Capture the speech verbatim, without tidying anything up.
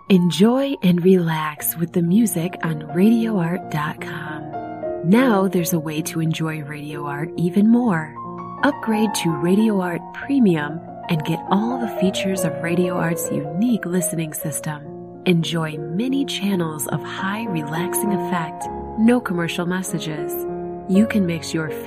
Enjoy and relax with the music on radio art dot com. Now there's a way to enjoy Radio Art even more. Upgrade to Radio Art Premium and get all the features of Radio Art's unique listening system. Enjoy many channels of high relaxing effect, no commercial messages. You can mix your